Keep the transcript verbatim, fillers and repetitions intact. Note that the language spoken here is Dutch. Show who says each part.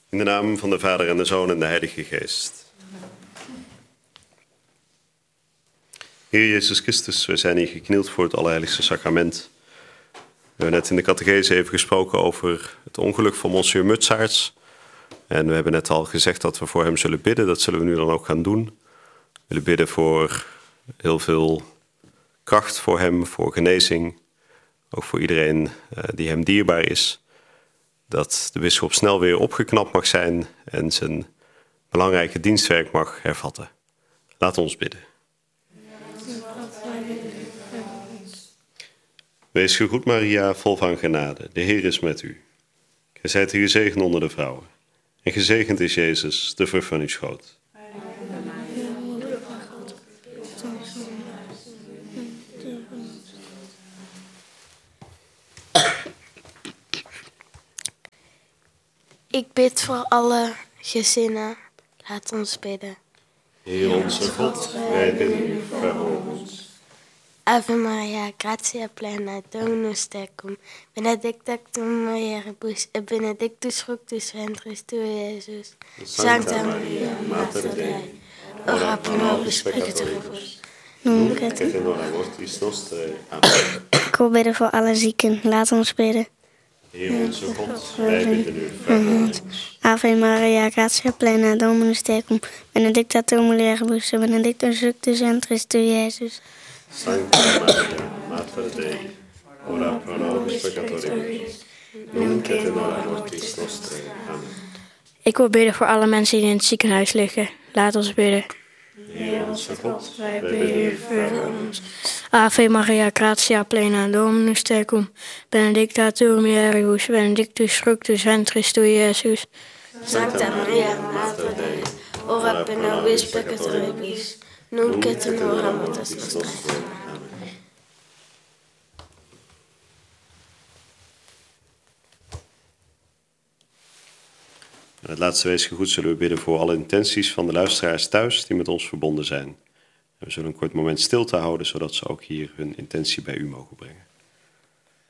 Speaker 1: In de naam van de Vader en de Zoon en de Heilige Geest. Heer Jezus Christus, wij zijn hier geknield voor het Allerheiligste Sacrament. We hebben net in de catechese even gesproken over het ongeluk van Monsieur Mutsaerts. En we hebben net al gezegd dat we voor hem zullen bidden. Dat zullen we nu dan ook gaan doen. We willen bidden voor heel veel kracht voor hem, voor genezing. Ook voor iedereen uh, die hem dierbaar is. Dat de bisschop snel weer opgeknapt mag zijn en zijn belangrijke dienstwerk mag hervatten. Laat ons bidden. Wees gegroet Maria, vol van genade. De Heer is met u. Gij zijt de gezegend onder de vrouwen. En gezegend is Jezus, de vrucht van uw schoot.
Speaker 2: Ik bid voor alle gezinnen. Laat ons bidden.
Speaker 1: Heer onze God, wij bidden u, verhoor ons.
Speaker 2: Ave Maria, gratia plena, Dominus tecum, benedicta tu mulieribus, et benedictus fructus ventris tui, Iesus. Sancta Maria, Mater Dei, ora pro nobis peccatoribus, nunc et in hora mortis nostrae. Amen.
Speaker 3: Ik wil bidden voor alle zieken. Laat ons bidden.
Speaker 1: Heer onze God, wij bidden u, verhoor ons.
Speaker 3: Ave Maria, gratia plena, Dominus tecum, benedicta tu mulieribus, et benedictus fructus ventris tui, Iesus.
Speaker 1: Sancta Maria, Mater Dei, ora pro nobis peccatoribus, nunc et in hora mortis nostrae. Amen.
Speaker 4: Ik wil bidden voor alle mensen die in het ziekenhuis liggen. Laat ons bidden.
Speaker 1: Heer onze God, wij bidden u, verhoor ons.
Speaker 4: Ave Maria, gratia plena, Dominus tecum, benedicta tu mulieribus, benedictus fructus ventris tui, Iesus.
Speaker 2: Sancta Maria, Mater Dei, ora pro nobis peccatoribus, nunc et in hora mortis nostrae.
Speaker 1: En het laatste weesgegoed zullen we bidden voor alle intenties van de luisteraars thuis die met ons verbonden zijn. En we zullen een kort moment stilte houden, zodat ze ook hier hun intentie bij u mogen brengen.